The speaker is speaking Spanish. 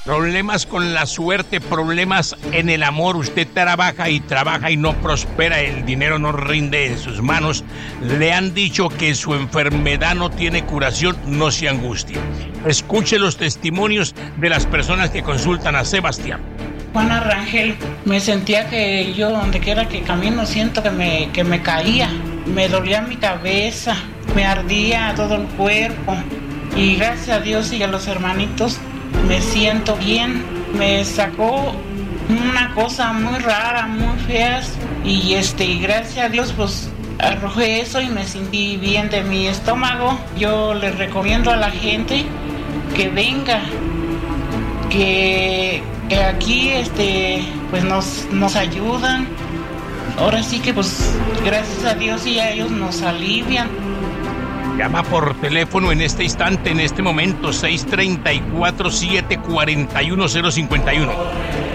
Problemas con la suerte, problemas en el amor. Usted trabaja y no prospera, el dinero no rinde en sus manos. Le han dicho que su enfermedad no tiene curación, no se angustie. Escuche los testimonios de las personas que consultan a Sebastián. Juana Rangel, me sentía que yo donde quiera que camino siento que me caía. Me dolía mi cabeza, me ardía todo el cuerpo. Y gracias a Dios y a los hermanitos me siento bien. Me sacó una cosa muy rara, muy fea. Y gracias a Dios pues arrojé eso y me sentí bien de mi estómago. Yo les recomiendo a la gente que venga, que aquí pues nos ayudan. Ahora sí que pues gracias a Dios y a ellos nos alivian. Llama por teléfono en este instante, en este momento, 634-741-051.